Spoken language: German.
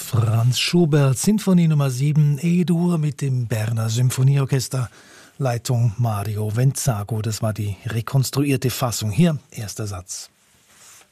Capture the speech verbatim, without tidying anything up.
Franz Schubert, Sinfonie Nummer sieben, E-Dur mit dem Berner Symphonieorchester, Leitung Mario Venzago. Das war die rekonstruierte Fassung. Hier, erster Satz.